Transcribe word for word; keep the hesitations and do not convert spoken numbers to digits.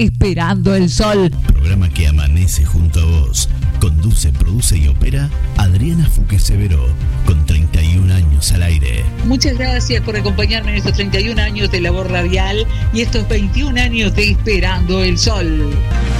Esperando el Sol. Programa que amanece junto a vos. Conduce, produce y opera Adriana Fuque Severo, con treinta y un años al aire. Muchas gracias por acompañarme en estos treinta y un años de labor radial y estos veintiún años de Esperando el Sol.